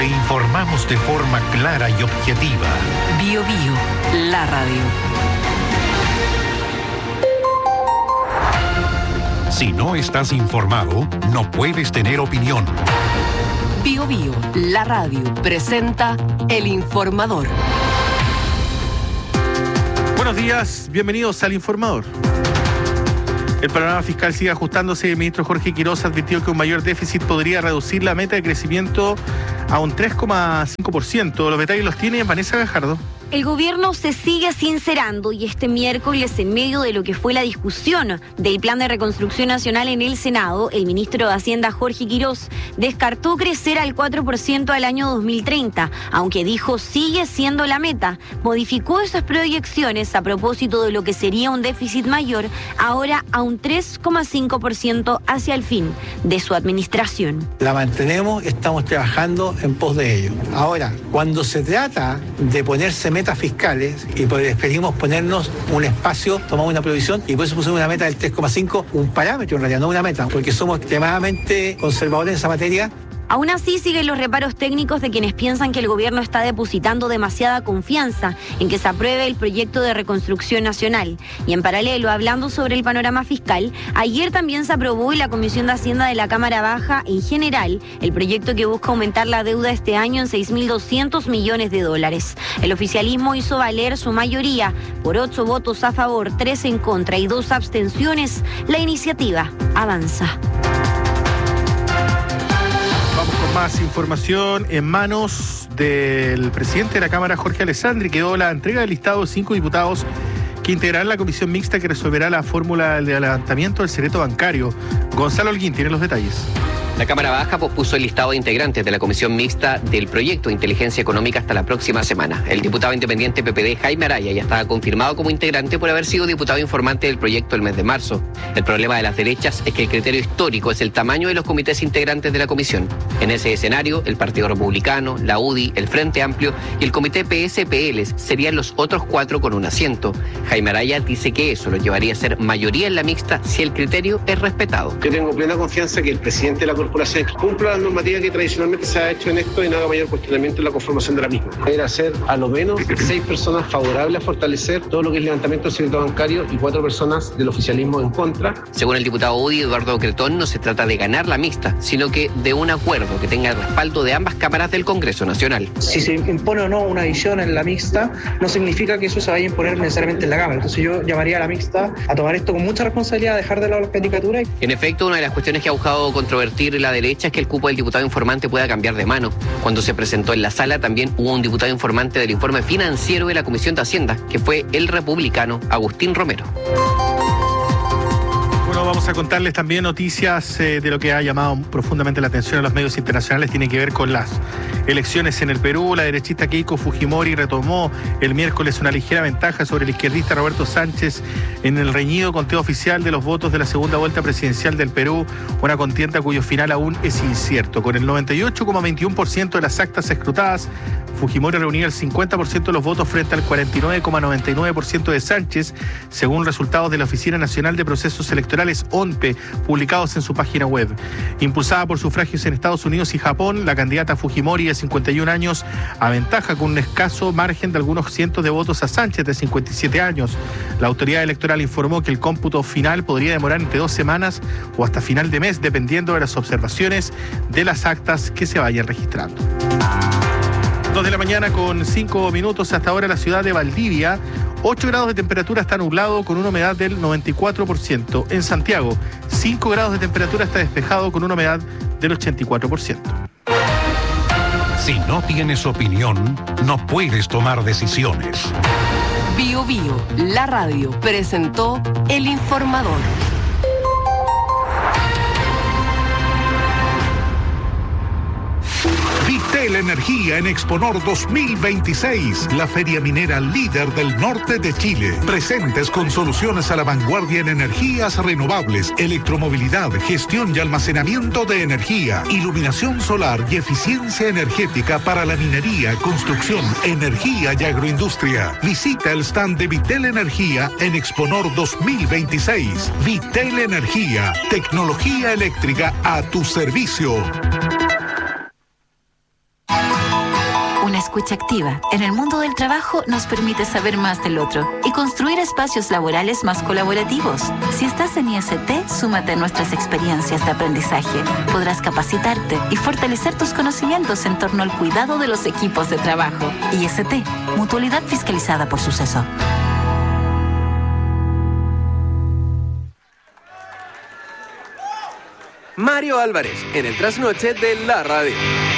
informamos de forma clara y objetiva. Bio Bio, la radio. Si no estás informado, no puedes tener opinión. Bio Bio, la radio, presenta El Informador. Buenos días, bienvenidos al Informador. El panorama fiscal sigue ajustándose y el ministro Jorge Quiroz advirtió que un mayor déficit podría reducir la meta de crecimiento a un 3,5%. Los detalles los tiene Vanessa Gajardo. El gobierno se sigue sincerando y este miércoles, en medio de lo que fue la discusión del Plan de Reconstrucción Nacional en el Senado, el ministro de Hacienda Jorge Quiroz descartó crecer al 4% al año 2030, aunque dijo sigue siendo la meta. Modificó esas proyecciones a propósito de lo que sería un déficit mayor, ahora a un 3,5% hacia el fin de su administración. La mantenemos, estamos trabajando en pos de ello. Ahora, cuando se trata de ponerse metas fiscales, y preferimos ponernos un espacio, tomamos una provisión y por eso pusimos una meta del 3,5, un parámetro en realidad, no una meta, porque somos extremadamente conservadores en esa materia. Aún así siguen los reparos técnicos de quienes piensan que el gobierno está depositando demasiada confianza en que se apruebe el proyecto de reconstrucción nacional. Y en paralelo, hablando sobre el panorama fiscal, ayer también se aprobó en la Comisión de Hacienda de la Cámara Baja, en general, el proyecto que busca aumentar la deuda este año en $6.200 millones. El oficialismo hizo valer su mayoría. Por 8 votos a favor, 3 en contra y 2 abstenciones, la iniciativa avanza. Más información en manos del presidente de la Cámara, Jorge Alessandri. Quedó la entrega del listado de 5 diputados que integrarán la comisión mixta que resolverá la fórmula de levantamiento del secreto bancario. Gonzalo Holguín tiene los detalles. La Cámara Baja pospuso el listado de integrantes de la comisión mixta del proyecto de inteligencia económica hasta la próxima semana. El diputado independiente PPD, Jaime Araya, ya estaba confirmado como integrante por haber sido diputado informante del proyecto el mes de marzo. El problema de las derechas es que el criterio histórico es el tamaño de los comités integrantes de la comisión. En ese escenario, el Partido Republicano, la UDI, el Frente Amplio y el Comité PSPL serían los otros 4 con un asiento. Jaime Araya dice que eso lo llevaría a ser mayoría en la mixta si el criterio es respetado. Yo tengo plena confianza que el presidente de la corporación cumpla la normativa que tradicionalmente se ha hecho en esto y no haga mayor cuestionamiento en la conformación de la misma. Era ser a lo menos 6 personas favorables a fortalecer todo lo que es levantamiento del secreto bancario y 4 personas del oficialismo en contra. Según el diputado UDI, Eduardo Cretón, no se trata de ganar la mixta, sino que de un acuerdo que tenga el respaldo de ambas cámaras del Congreso Nacional. Si se impone o no una división en la mixta, no significa que eso se vaya a imponer necesariamente en la Cámara. Entonces yo llamaría a la mixta a tomar esto con mucha responsabilidad, a dejar de lado las caricaturas. En efecto, una de las cuestiones que ha buscado controvertir la derecha es que el cupo del diputado informante pueda cambiar de mano. Cuando se presentó en la sala también hubo un diputado informante del informe financiero de la Comisión de Hacienda, que fue el republicano Agustín Romero. Bueno, vamos a contarles también noticias de lo que ha llamado profundamente la atención a los medios internacionales. Tiene que ver con las elecciones en el Perú. La derechista Keiko Fujimori retomó el miércoles una ligera ventaja sobre el izquierdista Roberto Sánchez en el reñido conteo oficial de los votos de la segunda vuelta presidencial del Perú, una contienda cuyo final aún es incierto. Con el 98,21% de las actas escrutadas, Fujimori reunía el 50% de los votos frente al 49,99% de Sánchez, según resultados de la Oficina Nacional de Procesos Electorales, ONPE, publicados en su página web. Impulsada por sufragios en Estados Unidos y Japón, la candidata Fujimori, de 51 años, aventaja con un escaso margen de algunos cientos de votos a Sánchez, de 57 años. La autoridad electoral informó que el cómputo final podría demorar entre 2 semanas o hasta final de mes, dependiendo de las observaciones de las actas que se vayan registrando. 2 de la mañana con 5 minutos. Hasta ahora la ciudad de Valdivia, 8 grados de temperatura, está nublado con una humedad del 94%. En Santiago, 5 grados de temperatura, está despejado con una humedad del 84%. Si no tienes opinión, no puedes tomar decisiones. Bio Bio, la radio, presentó El Informador. Vitel Energía en Exponor 2026, la feria minera líder del norte de Chile. Presentes con soluciones a la vanguardia en energías renovables, electromovilidad, gestión y almacenamiento de energía, iluminación solar y eficiencia energética para la minería, construcción, energía y agroindustria. Visita el stand de Vitel Energía en Exponor 2026. Vitel Energía, tecnología eléctrica a tu servicio. escucha activa en el mundo del trabajo nos permite saber más del otro y construir espacios laborales más colaborativos. Si estás en IST, súmate a nuestras experiencias de aprendizaje. Podrás capacitarte y fortalecer tus conocimientos en torno al cuidado de los equipos de trabajo. IST, Mutualidad fiscalizada por Suceso. Mario Álvarez, en el trasnoche de la radio.